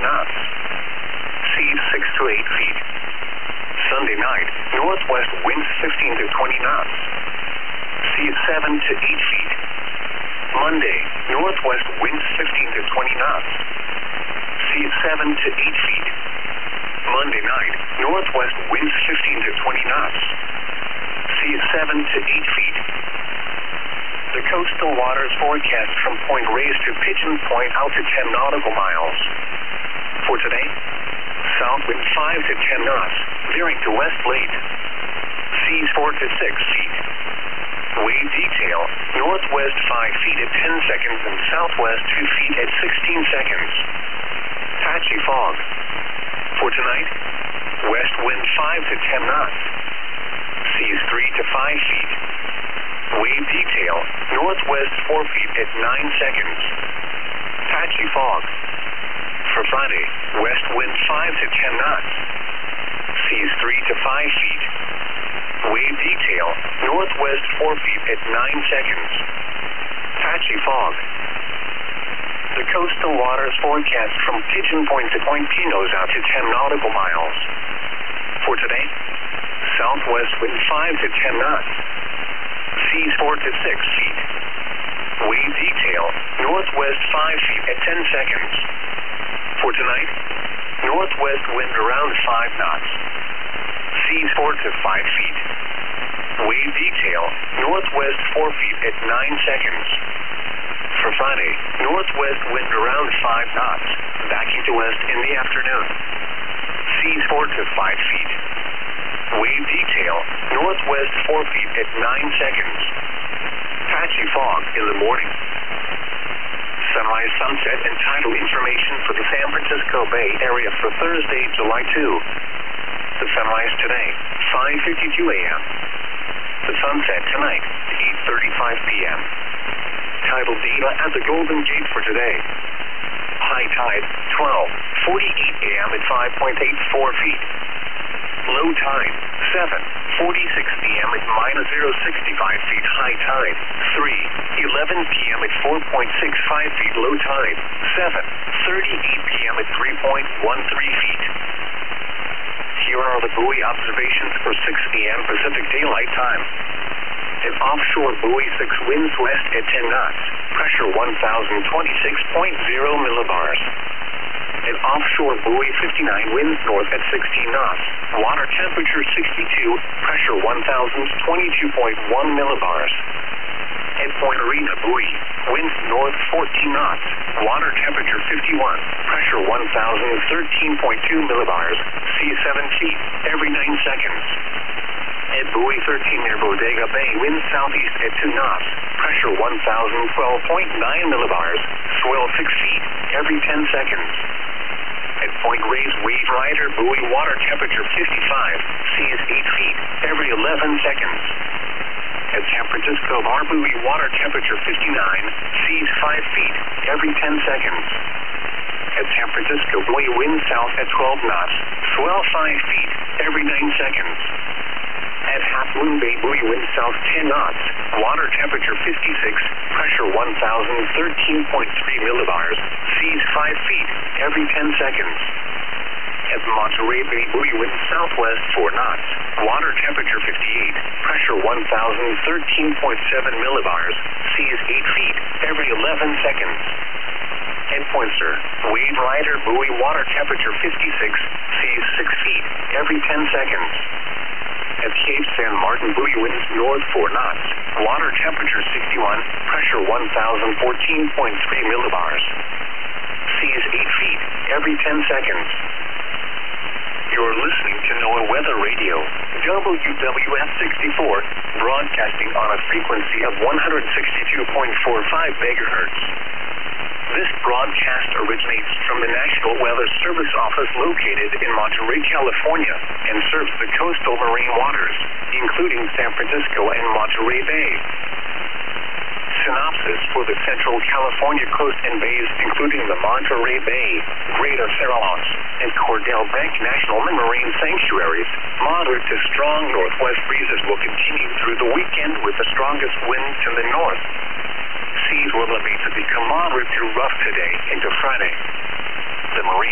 knots. Seas 6 to 8 feet. Sunday night, northwest winds 15 to 20 knots. Seas 7 to 8 feet. Monday, northwest winds 15 to 20 knots. Seas 7 to 8 feet. Monday night, northwest winds 15 to 20 knots. Seas 7 to 8 feet. The coastal waters forecast from Point Reyes to Pigeon Point out to 10 nautical miles. For today, south wind 5 to 10 knots, veering to west late. Seas 4 to 6 feet. Wave detail, northwest 5 feet at 10 seconds and southwest 2 feet at 16 seconds. Patchy fog. For tonight, west wind 5 to 10 knots. Seas 3 to 5 feet. Wave detail, northwest 4 feet at 9 seconds. Patchy fog. For Friday, west wind 5 to 10 knots. Seas 3 to 5 feet. Wave detail, northwest 4 feet at 9 seconds. Patchy fog. The coastal waters forecast from Pigeon Point to Point Pinos out to 10 nautical miles. For today, southwest wind 5 to 10 knots. Seas 4 to 6 feet. Wave detail, northwest 5 feet at 10 seconds. For tonight, northwest wind around 5 knots. Seas 4 to 5 feet. Wave detail, northwest 4 feet at 9 seconds. For Friday, northwest wind around 5 knots, backing to west in the afternoon. Seas 4 to 5 feet. Wave detail, northwest 4 feet at 9 seconds. Patchy fog in the morning. Sunrise, sunset, and tidal information for the San Francisco Bay Area for Thursday, July 2. The sunrise today, 5:52 a.m. The sunset tonight, 8:35 p.m. Tidal data at the Golden Gate for today. High tide, 12:48 a.m. at 5.84 feet. Low tide, 7:46 p.m. at -0.65 feet. High tide, 3:11 p.m. at 4.65 feet. Low tide, 7:38 p.m. at 3.13 feet. Here are the buoy observations for 6 a.m. Pacific Daylight Time. An offshore buoy 6 winds west at 10 knots. Pressure 1,026.0 millibars. An offshore buoy 59 winds north at 16 knots. Water temperature 62. Pressure 1,022.1 millibars. At Point Arena buoy, winds north 14 knots. Water temperature 51. Pressure 1,013.2 millibars. Seas 7 feet every 9 seconds. At buoy 13 near Bodega Bay, winds southeast at 2 knots. Pressure 1,012.9 millibars. Swell 6 feet every 10 seconds. At Point Reyes Wave Rider buoy, water temperature 55. Seas 8 feet every 11 seconds. At San Francisco Bar buoy, water temperature 59. Seas 5 feet every 10 seconds. At San Francisco buoy, wind south at 12 knots. Swell 5 feet every 9 seconds. At Half Moon Bay buoy, wind south 10 knots. Water temperature 56. Pressure 1,013.3 millibars. Seas 5 feet every 10 seconds. At Monterey Bay buoy, wind southwest 4 knots. Water temperature 58. Pressure 1,013.7 millibars. Seas 8 feet every 11 seconds. At Pointer, Wave Rider buoy, water temperature 56. Seas 6 feet every 10 seconds. At Cape San Martin buoy, winds north 4 knots. Water temperature 61. Pressure 1,014.3 millibars. Seas 8 feet every 10 seconds. You're listening to NOAA Weather Radio, WWF 64, broadcasting on a frequency of 162.45 megahertz. This broadcast originates from the National Weather Service Office located in Monterey, California, and serves the coastal marine waters, including San Francisco and Monterey Bay. Synopsis for the Central California coast and bays, including the Monterey Bay, Greater Farallones, and Cordell Bank National Marine Sanctuaries. Moderate to strong northwest breezes will continue through the weekend with the strongest winds in the north. Seas will elevate to become moderate to rough today into Friday. The marine